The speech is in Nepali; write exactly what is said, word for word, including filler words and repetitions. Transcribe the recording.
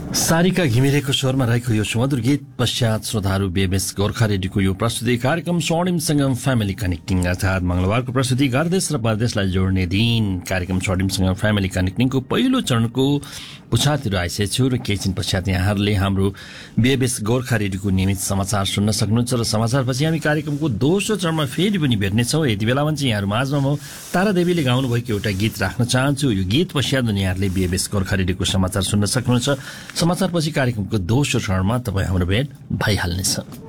सारिका घिमिरेको स्वरमा रहेको यो सुमधुर गीत पश्चात श्रोताहरू बेबेस गोर्खा रेडियोको यो प्रस्तुति कार्यक्रम स्वर्णिम सङ्गम फ्यामिली कनेक्टिङ अर्थात् मंगलबारको प्रस्तुति घर देश र परदेशलाई जोड्ने दिन कार्यक्रम स्वर्णिम सङ्गम फ्यामिली कनेक्टिङको पहिलो चरणको पुछातिर आइसकेको छु र केही दिन पश्चात यहाँहरूले हाम्रो बेबेस गोर्खा रेडियोको नियमित समाचार सुन्न सक्नुहुन्छ र समाचारपछि हामी कार्यक्रमको दोस्रो चरणमा फेरि पनि भेट्नेछौँ। यति बेलामा चाहिँ यहाँहरू माझमा म तारा देवीले गाउनुभएको एउटा गीत राख्न चाहन्छु। यो गीत पश्चात यहाँहरूले बेबेस गोर्खा रेडियोको समाचार सुन्न सक्नुहुन्छ। समाचारपछि कार्यक्रमको दोस्रो चरणमा तपाईँ हाम्रो भेट भइहाल्नेछ।